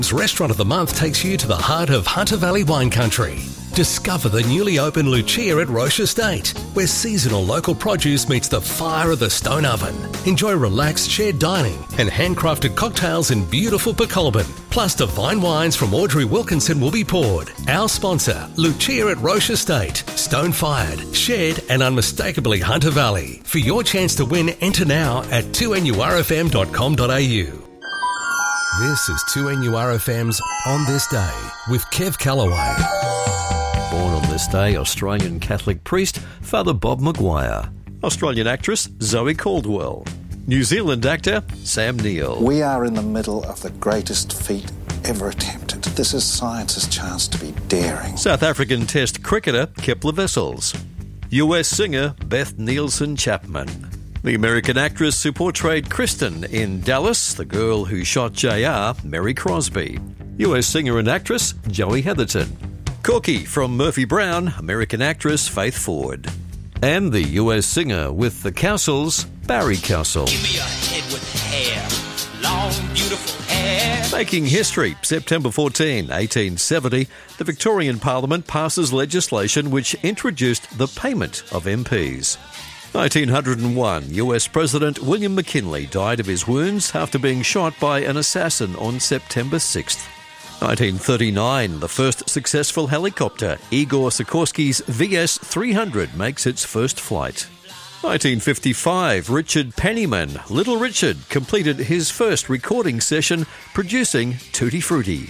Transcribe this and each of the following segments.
Restaurant of the Month takes you to the heart of Hunter Valley wine country. Discover the newly opened Lucia at Roche Estate, where seasonal local produce meets the fire of the stone oven. Enjoy relaxed shared dining and handcrafted cocktails in beautiful Pecolbin. Plus divine wines from Audrey Wilkinson will be poured. Our sponsor, Lucia at Roche Estate. Stone-fired, shared and unmistakably Hunter Valley. For your chance to win, enter now at 2NURFM.com.au. This is 2NURFM's On This Day with Kev Callaway. Born on this day, Australian Catholic priest Father Bob Maguire. Australian actress Zoe Caldwell. New Zealand actor Sam Neill. We are in the middle of the greatest feat ever attempted. This is science's chance to be daring. South African Test cricketer Kepler Wessels. US singer Beth Nielsen Chapman. The American actress who portrayed Kristen in Dallas, the girl who shot JR, Mary Crosby. US singer and actress Joey Heatherton. Corky from Murphy Brown, American actress Faith Ford. And the US singer with the Cowsills, Barry Cowsill. Give me a head with hair, long, beautiful hair. Making history, September 14, 1870, the Victorian Parliament passes legislation which introduced the payment of MPs. 1901, US President William McKinley died of his wounds after being shot by an assassin on September 6th. 1939, the first successful helicopter, Igor Sikorsky's VS-300, makes its first flight. 1955, Richard Penniman, Little Richard, completed his first recording session producing Tutti Frutti.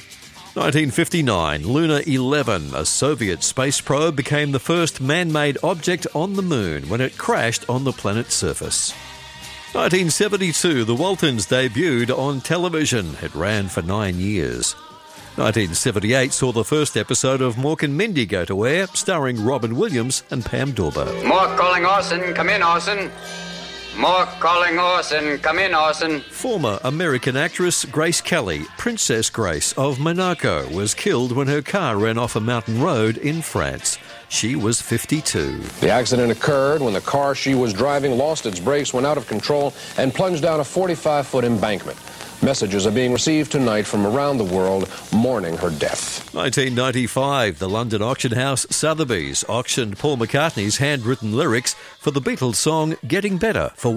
1959, Luna 11, a Soviet space probe, became the first man-made object on the moon when it crashed on the planet's surface. 1972, The Waltons debuted on television. It ran for 9 years. 1978 saw the first episode of Mork and Mindy go to air, starring Robin Williams and Pam Dawber. Mork calling Orson, come in Orson. Mork calling Orson, come in Orson. Former American actress Grace Kelly, Princess Grace of Monaco, was killed when her car ran off a mountain road in France. She was 52. The accident occurred when the car she was driving lost its brakes, went out of control, and plunged down a 45-foot embankment. Messages are being received tonight from around the world mourning her death. 1995, the London auction house Sotheby's auctioned Paul McCartney's handwritten lyrics for the Beatles song Getting Better for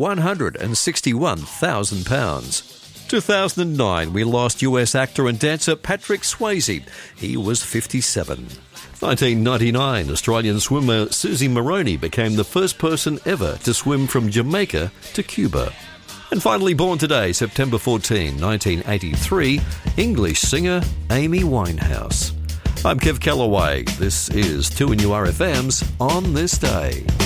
£161,000. 2009, we lost US actor and dancer Patrick Swayze. He was 57. 1999, Australian swimmer Susie Moroney became the first person ever to swim from Jamaica to Cuba. And finally born today, September 14, 1983, English singer Amy Winehouse. I'm Kev Callaway. This is 2NURFM's On This Day.